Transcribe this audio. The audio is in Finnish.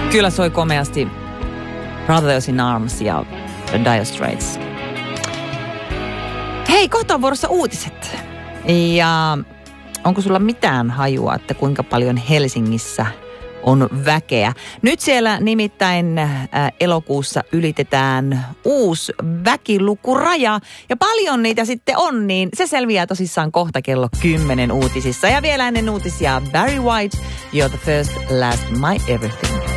Kyllä soi komeasti Brothers in Arms ja Dire Straits. Hei, kohta on vuorossa uutiset. Ja onko sulla mitään hajua, että kuinka paljon Helsingissä on väkeä? Nyt siellä nimittäin elokuussa ylitetään uusi väkilukuraja. Ja paljon niitä sitten on, niin se selviää tosissaan kohta kello 10 uutisissa. Ja vielä ennen uutisia Barry White, You're the First, Last, My Everything.